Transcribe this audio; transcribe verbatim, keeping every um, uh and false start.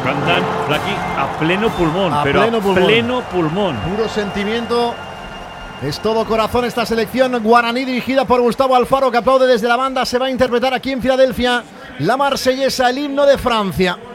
Cantan, Flaqui, a pleno pulmón, a pero pleno a pulmón. pleno pulmón. Puro sentimiento. Es todo corazón esta selección guaraní dirigida por Gustavo Alfaro, que aplaude desde la banda. Se va a interpretar aquí en Filadelfia la marsellesa, el himno de Francia.